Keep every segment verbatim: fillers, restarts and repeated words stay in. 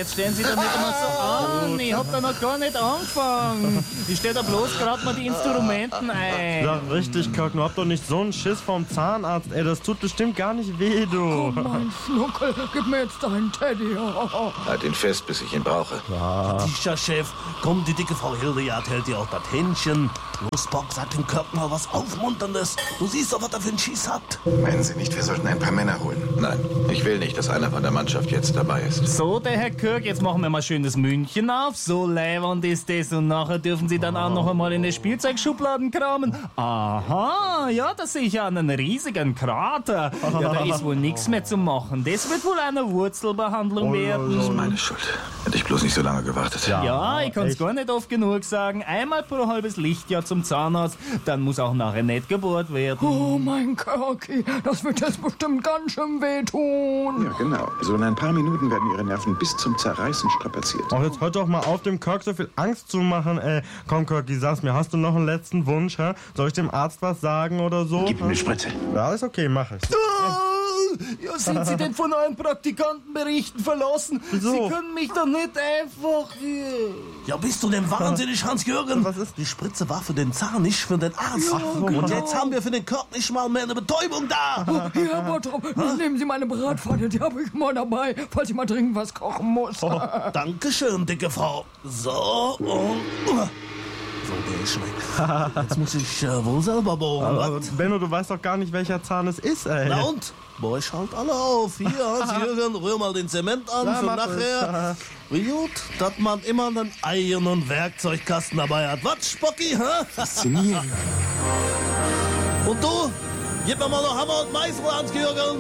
jetzt stellen Sie doch nicht immer so an. Ich hab da noch gar nicht angefangen. Ich stell da bloß gerade mal die Instrumenten ein. Ja, richtig, Kirk. Du habt doch nicht so einen Schiss vom Zahnarzt, ey. Das tut bestimmt gar nicht weh, du. Oh, mein Schnuckel, gib mir jetzt deinen Teddy. Oh. Halt ihn fest, bis ich ihn brauche. Ja. Sicher, Chef. Komm, die dicke Frau Hildegard hält dir auch das Händchen. Los, Bock, sag dem Kirk mal was Aufmunterndes. Du siehst doch, was er für einen Schieß hat. Meinen Sie nicht, wir sollten ein paar Männer holen? Nein, ich will nicht, dass einer von der Mannschaft jetzt dabei ist. So, der Herr Kirk, jetzt machen wir mal schön das München auf. So leiwand ist das. Und nachher dürfen Sie dann auch noch einmal in den Spielzeugschubladen kramen. Aha, ja, da sehe ich ja einen riesigen Krater. Ja, da ist wohl nichts mehr zu machen. Das wird wohl eine Wurzelbehandlung werden. Das ist meine Schuld. Hätte ich bloß nicht so lange gewartet. Ja. Ja, ich kann's echt. gar nicht oft genug sagen. Einmal pro halbes Lichtjahr zum Zahnarzt, dann muss auch nachher nicht gebohrt werden. Oh, mein Kirky, das wird jetzt bestimmt ganz schön wehtun. Ja, genau. So in ein paar Minuten werden Ihre Nerven bis zum Zerreißen strapaziert. Ach, jetzt hört doch mal auf, dem Kirk so viel Angst zu machen, ey. Komm, Kirky, sag's mir, hast du noch einen letzten Wunsch, hä? Soll ich dem Arzt was sagen oder so? Gib ihm eine Spritze. Ja, ist okay, mach ich. Ja, sind Sie denn von euren Praktikantenberichten verlassen? Wieso? Sie können mich doch nicht einfach... Ja, bist du denn wahnsinnig, Hans-Jürgen? Was ist? Die Spritze war für den Zahn, nicht für den Arzt. Ja, Und genau. jetzt haben wir für den Kirk nicht mal mehr eine Betäubung da. Oh, hier, Herr Bottrop, nehmen Sie meine Bratpfanne, die habe ich mal dabei, falls ich mal dringend was kochen muss. Oh, Dankeschön, dicke Frau. So, und... So, der ist weg. Jetzt muss ich äh, wohl selber bohren. Aber, was? Benno, du weißt doch gar nicht, welcher Zahn es ist, ey. Na und? Boah, ich halt alle auf. Hier, Hans-Jürgen, rühr mal den Zement an Ja, für mach nachher. Wie gut, dass man immer einen eigenen Werkzeugkasten dabei hat. Was, Spocki, hä? Faszinierend. Und du? Gib mir mal noch Hammer und Meißel, Hans-Jürgen.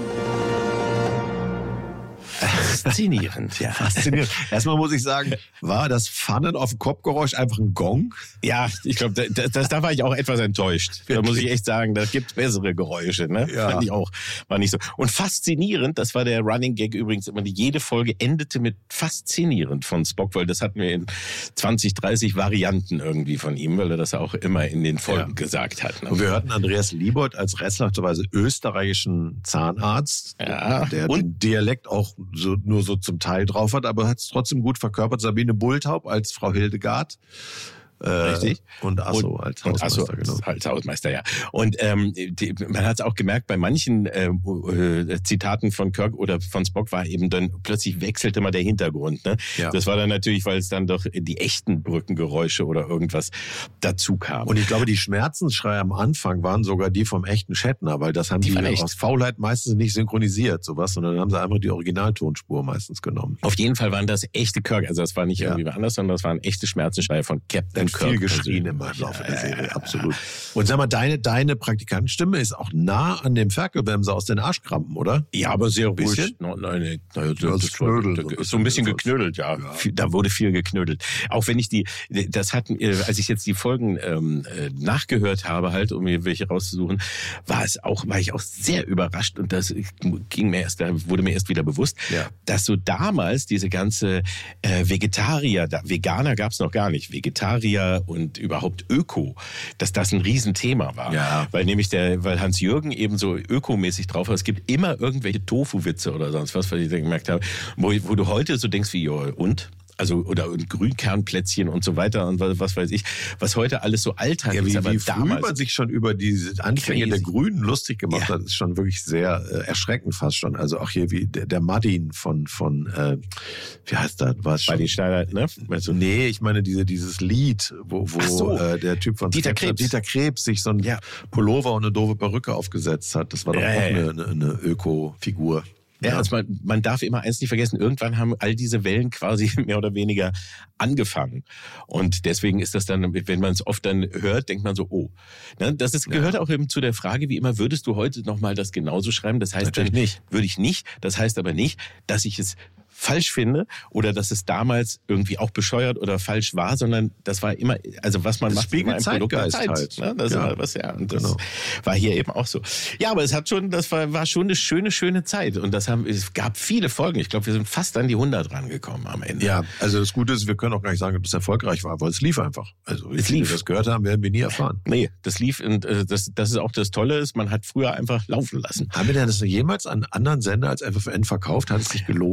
Faszinierend, ja. Faszinierend. Erstmal muss ich sagen, war das Pfannen auf dem Kopfgeräusch einfach ein Gong? Ja, ich glaube, da, das, da war ich auch etwas enttäuscht. Da muss ich echt sagen, da gibt bessere Geräusche, ne? Ja. Fand ich auch, war nicht so. Und faszinierend, das war der Running Gag übrigens immer, jede Folge endete mit faszinierend von Spock, weil das hatten wir in zwanzig, dreißig Varianten irgendwie von ihm, weil er das auch immer in den Folgen Ja. gesagt hat. Ne? Und wir hörten Andreas Liebold als rätselhafterweise österreichischen Zahnarzt, Ja. der Und- den Dialekt auch so, nur so zum Teil drauf hat, aber hat es trotzdem gut verkörpert. Sabine Bulthaup als Frau Hildegard. Äh, Richtig. Und Asso Und- als und Hausmeister, Asso genau. als Hausmeister, ja. Und ähm, die, man hat es auch gemerkt, bei manchen äh, äh, Zitaten von Kirk oder von Spock war eben dann plötzlich wechselte mal der Hintergrund. Ne? Ja. Das war dann natürlich, weil es dann doch die echten Brückengeräusche oder irgendwas dazu kam. Und ich glaube, die Schmerzensschreie am Anfang waren sogar die vom echten Shatner, weil das haben Die die, waren echt. aus Faulheit meistens nicht synchronisiert, sowas, sondern dann haben sie einfach die Originaltonspur meistens genommen. Auf jeden Fall waren das echte Kirk. Also das war nicht Ja. irgendwie anders, sondern das waren echte Schmerzensschreie von Captain Dann Kirk. viel geschrien persönlich. immer im Laufe Ja, der ja, Serie, ja, ja. absolut. Und sag mal, deine, deine Praktikantenstimme ist auch nah an dem Ferkelbremse aus den Arschkrampen, oder? Ja, aber sehr ruhig. Bisschen? No, nein, nein, nein, Ja, das, das das war, Knödel, das so ein ist so ein bisschen bisschen geknödelt, ja. Viel- Da wurde viel geknödelt. Auch wenn ich die, das hatten, äh, als ich jetzt die Folgen ähm, äh, nachgehört habe, halt, um mir welche rauszusuchen, war es auch, war ich auch sehr überrascht und das ging mir erst, da wurde mir erst wieder bewusst, Ja. dass so damals diese ganze äh, Vegetarier, da, Veganer gab's noch gar nicht, Vegetarier und überhaupt Öko, dass das ein Riesenthema war. Ja. Weil nämlich der, weil Hans-Jürgen eben so ökomäßig drauf war. Es gibt immer irgendwelche Tofu-Witze oder sonst was, was ich da gemerkt habe, wo, wo du heute so denkst wie, ja, und? Also, oder und Grünkernplätzchen und so weiter und was, was weiß ich, was heute alles so Alltag Ja, ist, wie, aber wie früh damals. man sich schon über diese Anfänge Crazy. der Grünen lustig gemacht Ja. hat, ist schon wirklich sehr äh, erschreckend fast schon. Also auch hier wie der, der Martin von, von äh, wie heißt das? Was Bei den Schneider, ne? Also, Nee, ich meine diese, dieses Lied, wo, wo Ach so. äh, der Typ von Dieter Skepta, Krebs. Dieter Krebs sich so ein Ja. Pullover und eine doofe Perücke aufgesetzt hat. Das war doch Ja, auch ja, eine, eine, eine Öko-Figur. Ja, also man, man darf immer eins nicht vergessen, irgendwann haben all diese Wellen quasi mehr oder weniger angefangen. Und deswegen ist das dann, wenn man es oft dann hört, denkt man so, oh. Ne, das ist, gehört auch eben zu der Frage, wie immer, würdest du heute nochmal das genauso schreiben? Das heißt Natürlich dann, nicht. Würde ich nicht. Das heißt aber nicht, dass ich es falsch finde oder dass es damals irgendwie auch bescheuert oder falsch war, sondern das war immer, also was man Das macht, spiegelt immer ein Produkt der Zeitgeist Zeit. halt. Ne? Das Ja. ist was, ja. Und das Genau. war hier eben auch so. Ja, aber es hat schon, das war, war schon eine schöne, schöne Zeit. Und das haben, es gab viele Folgen. Ich glaube, wir sind fast an die hundert rangekommen am Ende. Ja, also das Gute ist, wir können auch gar nicht sagen, ob es erfolgreich war, weil es lief einfach. Also wie Es viele lief. das gehört haben, werden wir nie erfahren. Nee, das lief und äh, das, das ist auch das Tolle ist, man hat früher einfach laufen lassen. Haben wir denn das jemals an einen anderen Sender als F F N verkauft? Hat es sich gelohnt,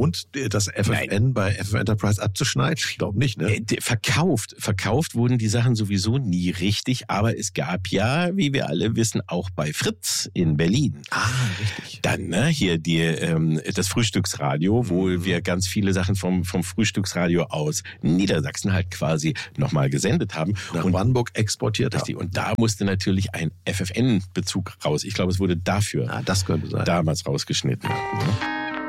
das F F N Nein. bei F F Enterprise abzuschneiden? Ich glaube nicht, ne? Äh, verkauft. Verkauft wurden die Sachen sowieso nie richtig, aber es gab ja, wie wir alle wissen, auch bei Fritz in Berlin. Ah, richtig. Dann ne, hier die, ähm, das Frühstücksradio, wo mhm. wir ganz viele Sachen vom, vom Frühstücksradio aus Niedersachsen halt quasi nochmal gesendet haben. Nach und Brandenburg exportiert haben. Und da musste natürlich ein F F N-Bezug raus. Ich glaube, es wurde dafür ah, das könnte sein. damals rausgeschnitten. Ja.